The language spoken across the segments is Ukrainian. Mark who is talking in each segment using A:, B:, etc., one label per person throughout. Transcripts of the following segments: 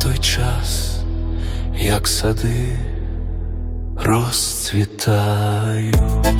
A: той час, як сади розцвітають.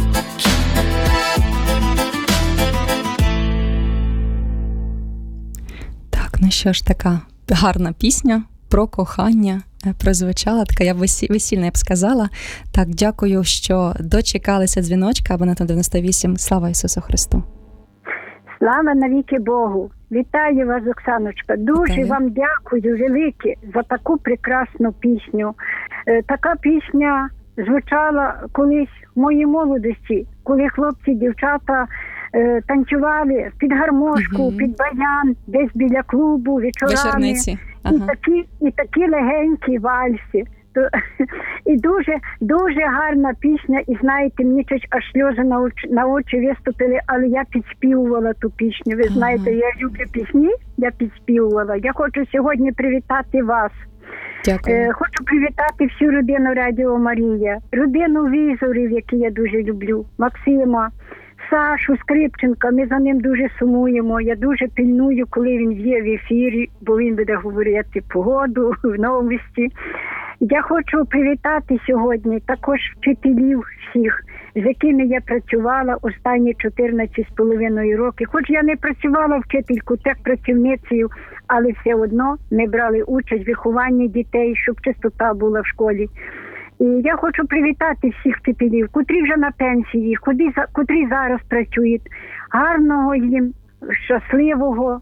B: Так, ну що ж, така гарна пісня про кохання прозвучала, така я весільна, я б сказала. Так, дякую, що дочекалися дзвіночка, абонент 98. Слава Ісусу Христу!
C: Слава навіки Богу! Вітаю вас, Оксаночка. Дуже
B: Вітаю.
C: вам дякую велике за таку прекрасну пісню. Така пісня звучала колись в моїй молодості, коли хлопці, дівчата танцювали під гармошку, під баян, десь біля клубу, вечорами.
B: Вечорниці. Ага.
C: І такі легенькі вальси. І дуже гарна пісня, і знаєте, мені щось аж сльози на очі виступили, але я підспівувала ту пісню. Ви знаєте, я люблю пісні, я підспівувала. Я хочу сьогодні привітати вас.
B: Дякую.
C: Хочу привітати всю родину Радіо Марія, родину візорів, які я дуже люблю, Максима, Сашу Скрипченка, ми за ним дуже сумуємо. Я дуже пильную, коли він є в ефірі, бо він буде говорити погоду, новості. Я хочу привітати сьогодні також вчителів всіх, з якими я працювала останні 14,5 роки. Хоч я не працювала вчителькою, так працівницею, але все одно ми брали участь в вихованні дітей, щоб чистота була в школі. І я хочу привітати всіх вчителів, котрі вже на пенсії, котрі зараз працюють. Гарного їм, щасливого,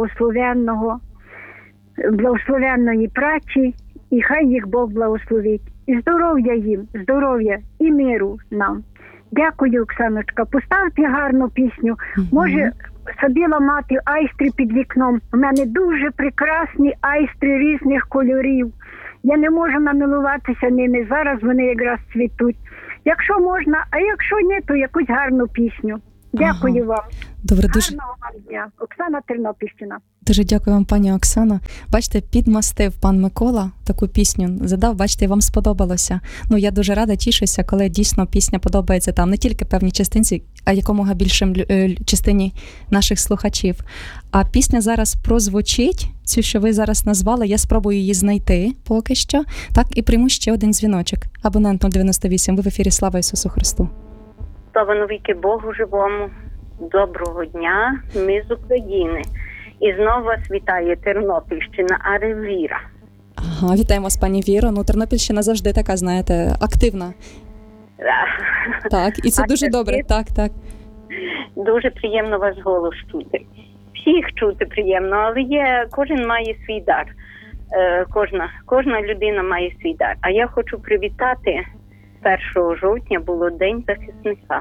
C: благословенної праці, і хай їх Бог благословить. І здоров'я їм, здоров'я і миру нам. Дякую, Оксаночка. Поставте гарну пісню. Може, садила мати айстри під вікном. У мене дуже прекрасні айстри різних кольорів. Я не можу намилуватися ними. Зараз вони якраз цвітуть. Якщо можна, а якщо ні, то якусь гарну пісню. Дякую вам.
B: Добре, дуже...
C: Гарного вам дня. Оксана, Тернопільщина.
B: Дуже дякую вам, пані Оксано. Бачите, підмастив пан Микола таку пісню, задав, бачите, вам сподобалося. Ну, я дуже рада, тішуся, коли дійсно пісня подобається там не тільки певній частинці, а якомога більшим частині наших слухачів. А пісня зараз прозвучить, цю, що ви зараз назвали, я спробую її знайти поки що. Так, і прийму ще один дзвіночок. Абонент 98, ви в ефірі. Слава Ісусу Христу!
D: Слава навіки Богу живому! Доброго дня, ми з України. І знову вас вітає Тернопільщина, Аревіра.
B: Ага, вітаємо вас, пані Віро. Ну, Тернопільщина завжди така, знаєте, активна. Так, і це дуже добре, так.
D: Дуже приємно ваш голос чути. Всіх чути приємно, але кожен має свій дар. Кожна людина має свій дар. А я хочу привітати, 1 жовтня було День захисника.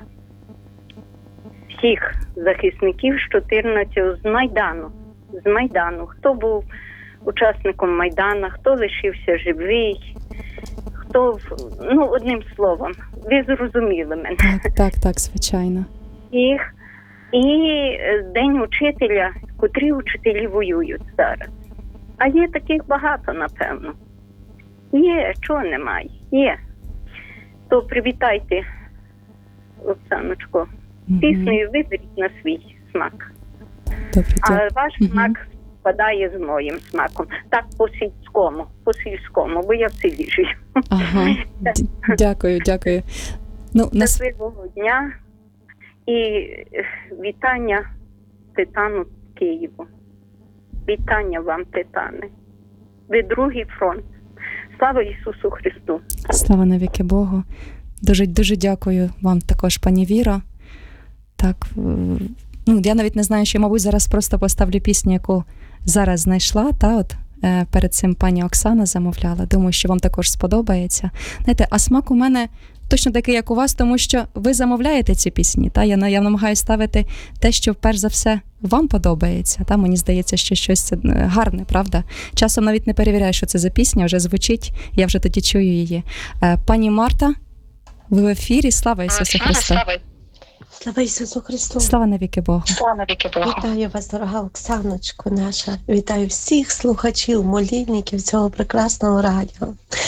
D: Всіх захисників з 14-го з Майдану. Хто був учасником Майдану, хто лишився живий, хто, одним словом, ви зрозуміли мене.
B: Так, звичайно.
D: І День учителя, котрі учителі воюють зараз. А є таких багато, напевно. Є, чого немає, є. То привітайте, Оксаночко, піснею виберіть на свій смак.
B: Добре,
D: а ваш смак спадає з моїм смаком. Так, по сільському, бо я в селі живу.
B: Ага, дякую.
D: Щасливого дня і вітання Титану Києву. Вітання вам, Титане. Ви другий фронт. Слава Ісусу Христу!
B: Слава навіки Богу. Дуже дякую вам також, пані Віро. Так, я навіть не знаю, що, мабуть, зараз просто поставлю пісню, яку зараз знайшла, перед цим пані Оксана замовляла. Думаю, що вам також сподобається. Знаєте, а смак у мене точно такий, як у вас, тому що ви замовляєте ці пісні. Я намагаюся ставити те, що, перш за все, вам подобається. Мені здається, що щось гарне, правда? Часом навіть не перевіряю, що це за пісня, вже звучить, я вже тоді чую її. Пані Марта, ви в ефірі. Слава Ісусу Христу!
E: Слава Ісусу Христу!
B: Слава навіки Богу!
E: Вітаю вас, дорога Оксаночко наша. Вітаю всіх слухачів, молільників цього прекрасного радіо.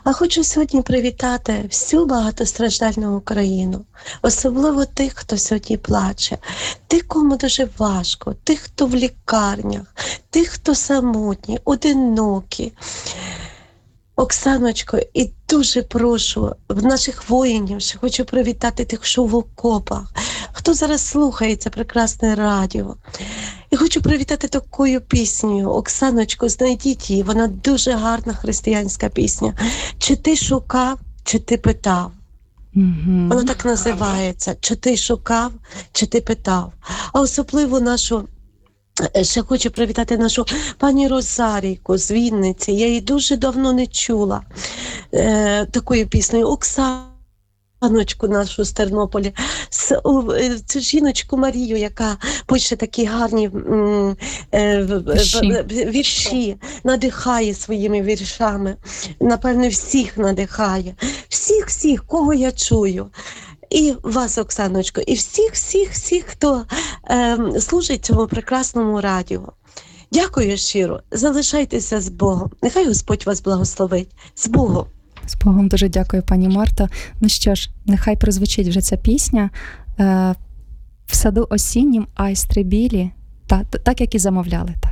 E: А хочу сьогодні привітати всю багатостраждальну Україну, особливо тих, хто сьогодні плаче, тих, кому дуже важко, тих, хто в лікарнях, тих, хто самотні, одинокі. Оксаночко, і дуже прошу в наших воїнів, ще хочу привітати тих, що в окопах, хто зараз слухає це прекрасне радіо. І хочу привітати такою піснею. Оксаночко, знайдіть її, вона дуже гарна християнська пісня. Чи ти шукав, чи ти питав? Вона так називається. Чи ти шукав, чи ти питав? А особливо нашу ще хочу привітати нашу пані Розарійку з Вінниці. Я її дуже давно не чула такою піснею. Оксаночку нашу з Тернополя. Цю жіночку Марію, яка пише такі гарні вірші, надихає своїми віршами. Напевне, всіх надихає. Всіх, кого я чую. І вас, Оксаночко, і всіх, хто служить цьому прекрасному радіо. Дякую щиро. Залишайтеся з Богом. Нехай Господь вас благословить. З Богом.
B: З Богом дуже дякую, пані Марто. Ну що ж, нехай прозвучить вже ця пісня в саду осіннім айстри білі, так як і замовляли.